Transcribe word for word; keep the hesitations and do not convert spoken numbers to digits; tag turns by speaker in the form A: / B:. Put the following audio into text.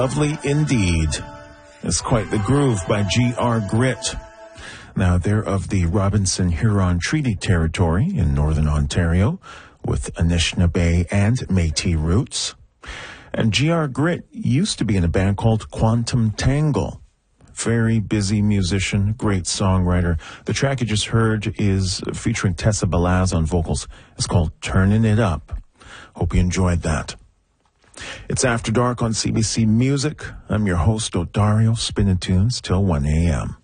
A: Lovely indeed. It's quite the groove by G R Grit. Now, they're of the Robinson-Huron Treaty Territory in northern Ontario with Anishinaabe and Métis roots. And G R Grit used to be in a band called Quantum Tangle. Very busy musician, great songwriter. The track you just heard is featuring Tessa Balaz on vocals. It's called Turning It Up. Hope you enjoyed that. It's After Dark on C B C Music. I'm your host, Odario, spinning tunes till one a.m.